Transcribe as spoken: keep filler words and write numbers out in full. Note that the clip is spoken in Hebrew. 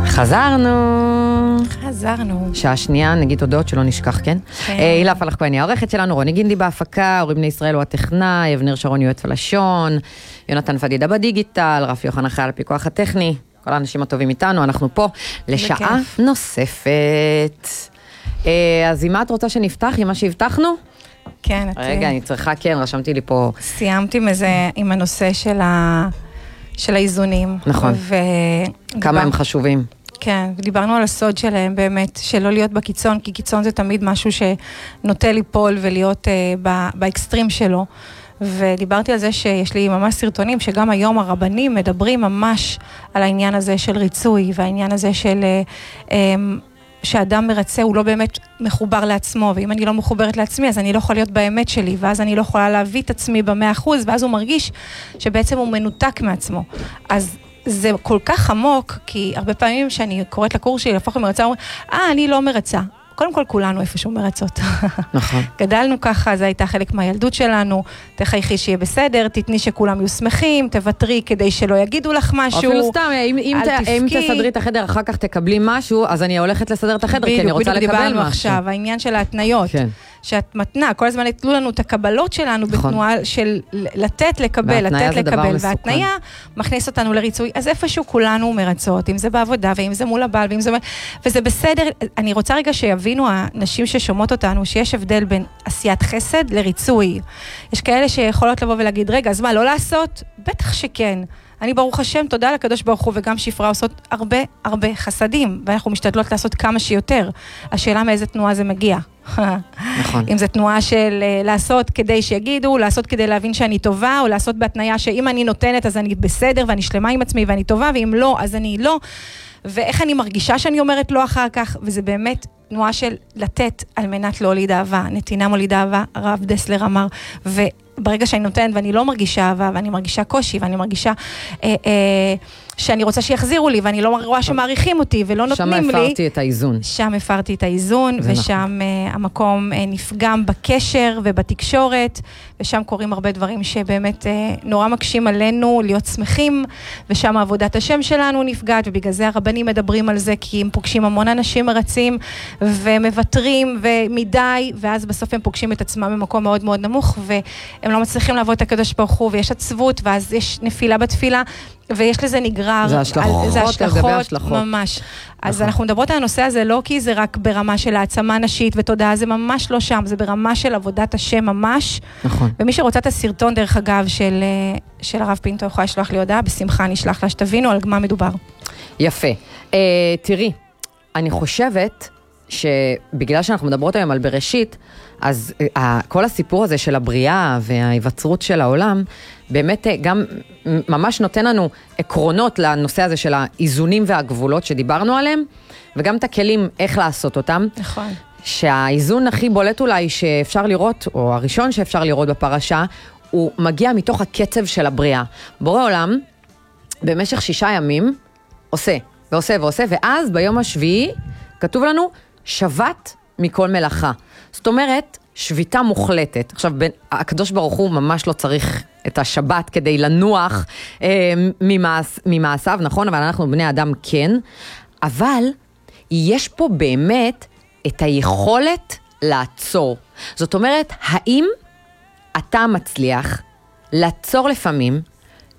חזרנו. חזרנו. שעה שנייה, נגיד תודות שלא נשכח, כן? כן. הילה פלח כהן היא העורכת שלנו, רוני גינדי בהפקה, אורי בני ישראל הוא הטכנאי, אבנר שרון יועץ ולשון, יונתן פדידה בדיגיטל, רפי יוחנן אחראי על הפיקוח הטכני, כל האנשים הטובים איתנו, אנחנו פה לשעה נוספת. אז עם מה את רוצה שנפתח? עם מה שהבטחנו? כן. רגע, אני צריכה, כן, רשמתי לי פה. סיימתי מזה עם הנושא של ה... של האיזונים. נכון. ו... כמה הם חשובים. כן, ודיברנו על הסוד שלהם באמת, שלא להיות בקיצון, כי קיצון זה תמיד משהו שנוטה ליפול ולהיות uh, באקסטרים שלו. ודיברתי על זה שיש לי ממש סרטונים, שגם היום הרבנים מדברים ממש על העניין הזה של ריצוי, והעניין הזה של... Uh, um, שאדם מרצה הוא לא באמת מחובר לעצמו, ואם אני לא מחוברת לעצמי, אז אני לא יכולה להיות באמת שלי, ואז אני לא יכולה להביא את עצמי במאה אחוז, ואז הוא מרגיש שבעצם הוא מנותק מעצמו. אז זה כל כך עמוק, כי הרבה פעמים שאני קוראת לקורס שלי, להפוך למרצה, אומרים, אה, אני לא מרצה. קודם כל, כולנו איפשהו מרצות. נכון. גדלנו ככה, זה הייתה חלק מהילדות שלנו, תחייכי שיהיה בסדר, תתני שכולם יהיו שמחים, תוותרי כדי שלא יגידו לך משהו. אפילו סתם, אם, אם, ת, אם תסדרי את החדר, אחר כך תקבלי משהו, אז אני הולכת לסדר את החדר, כי אני רוצה לקבל משהו. דיברנו עכשיו, העניין של ההתניות. כן. שאת מתנה, כל הזמן יתלו לנו את הקבלות שלנו בתנועה של לתת, לקבל, לתת, לקבל, והתניה מכניס אותנו לריצוי, אז איפשהו כולנו מרצות, אם זה בעבודה, ואם זה מול הבעל, ואם זה... וזה בסדר, אני רוצה רגע שיבינו האנשים ששומעות אותנו, שיש הבדל בין עשיית חסד לריצוי. יש כאלה שיכולות לבוא ולהגיד, רגע, אז מה, לא לעשות? בטח שכן. אני ברוך השם, תודה לקדוש ברוך הוא, וגם שפרה עושות הרבה הרבה חסדים, ואנחנו משתדלות לעשות כמה שיותר. השאלה מאיזה תנועה זה מגיע. נכון. אם זה תנועה של לעשות כדי שיגידו, לעשות כדי להבין שאני טובה, או לעשות בהתניה שאם אני נותנת אז אני בסדר, ואני שלמה עם עצמי ואני טובה, ואם לא, אז אני לא. ואיך אני מרגישה שאני אומרת לא אחר כך, וזה באמת תנועה של לתת על מנת להוליד אהבה. נתינה מוליד אהבה, הרב דסלר אמר, ו... ברגע שאני נותנת ואני לא מרגישה אהבה, ואני מרגישה קושי, ואני מרגישה אה, אה, שאני רוצה שיחזירו לי, ואני לא רואה שמעריכים אותי, ולא נותנים לי. שם הפרתי את האיזון. שם הפרתי את האיזון, ושם אה, המקום אה, נפגם בקשר ובתקשורת, ושם קורים הרבה דברים שבאמת אה, נורא מקשים עלינו להיות שמחים, ושם עבודת השם שלנו נפגעת, ובגלל זה הרבנים מדברים על זה, כי הם פוגשים המון אנשים מרצים, ומוותרים, ומדי, ואז בסוף הם פוגשים את עצמם במקום מאוד מאוד נמוך, והם לא מצליחים לעבוד את הקדוש ברוך הוא, ויש עצבות, ואז יש נפילה בתפילה, ויש לזה נגרר. זה השלכות, זה השלכות, השלכות. ממש. אז אנחנו מדברות על הנושא הזה לא כי זה רק ברמה של העצמה נשית ותודעה, זה ממש לא שם, זה ברמה של עבודת השם ממש. נכון. ומי שרוצה את הסרטון דרך אגב של, של הרב פינטו יכולה לשלוח לי הודעה, בשמחה נשלח לה שתבינו על מה מדובר. יפה. Uh, תראי, אני חושבת שבגלל שאנחנו מדברות היום על בראשית, אז uh, כל הסיפור הזה של הבריאה וההיווצרות של העולם, באמת uh, גם ממש נותן לנו עקרונות לנושא הזה של האיזונים והגבולות שדיברנו עליהם, וגם את הכלים איך לעשות אותם. נכון. שהאיזון הכי בולט אולי שאפשר לראות, או הראשון שאפשר לראות בפרשה, הוא מגיע מתוך הקצב של הבריאה. בורא עולם, במשך שישה ימים, עושה ועושה ועושה, ואז ביום השביעי כתוב לנו, שבת מכל מלאכה. זאת אומרת, שביתה מוחלטת. עכשיו, הקדוש ברוך הוא ממש לא צריך את השבת כדי לנוח אה, ממעש, ממעשיו, נכון? אבל אנחנו בני אדם כן. אבל יש פה באמת את היכולת לעצור. זאת אומרת, האם אתה מצליח לעצור לפעמים